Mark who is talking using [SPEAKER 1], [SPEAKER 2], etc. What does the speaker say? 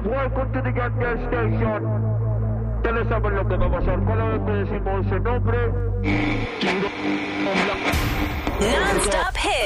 [SPEAKER 1] Welcome to the Gas Station. Ustedes saben lo que va a pasar cada vez que decimos ese nombre.
[SPEAKER 2] Non-stop hits.